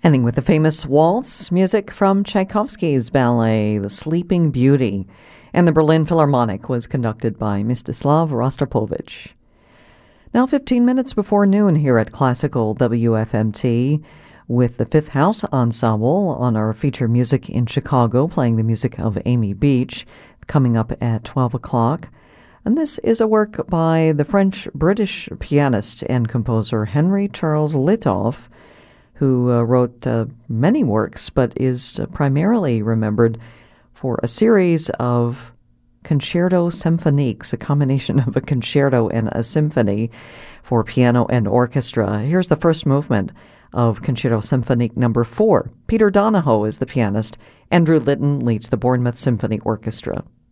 Ending with the famous waltz, music from Tchaikovsky's ballet, The Sleeping Beauty, and the Berlin Philharmonic was conducted by Mstislav Rostropovich. Now 15 minutes before noon here at Classical WFMT with the Fifth House Ensemble on our feature Music in Chicago, playing the music of Amy Beach, coming up at 12 o'clock. And this is a work by the French-British pianist and composer Henry Charles Litoff, who wrote many works, but is primarily remembered for a series of concerto symphoniques, a combination of a concerto and a symphony for piano and orchestra. Here's the first movement of Concerto Symphonique No. 4. Peter Donahoe is the pianist. Andrew Litton leads the Bournemouth Symphony Orchestra.